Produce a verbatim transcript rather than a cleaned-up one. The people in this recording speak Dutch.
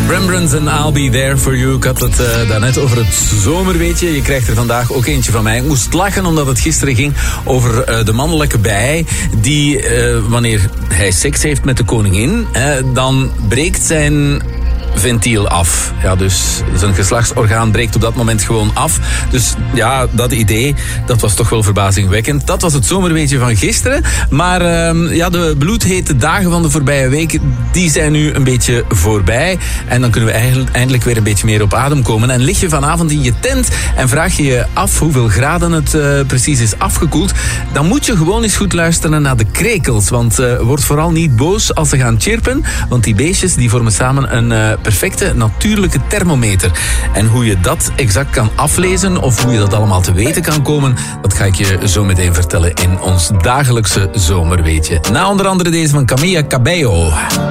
Rembrandts en I'll Be There For You. Ik had het uh, daarnet over het zomerweetje. Je krijgt er vandaag ook eentje van mij. Ik moest lachen omdat het gisteren ging over uh, de mannelijke bij. Die, uh, wanneer hij seks heeft met de koningin, uh, dan breekt zijn ventiel af. Ja, dus zijn geslachtsorgaan breekt op dat moment gewoon af. Dus ja, dat idee, dat was toch wel verbazingwekkend. Dat was het zomerweetje van gisteren. Maar uh, ja, de bloedhete dagen van de voorbije week, die zijn nu een beetje voorbij. En dan kunnen we eigenlijk eindelijk weer een beetje meer op adem komen. En lig je vanavond in je tent en vraag je je af hoeveel graden het uh, precies is afgekoeld, dan moet je gewoon eens goed luisteren naar de krekels. Want uh, word vooral niet boos als ze gaan chirpen. Want die beestjes die vormen samen een uh, perfecte natuurlijke thermometer. En hoe je dat exact kan aflezen of hoe je dat allemaal te weten kan komen, dat ga ik je zo meteen vertellen in ons dagelijkse zomerweetje. Na onder andere deze van Camila Cabello.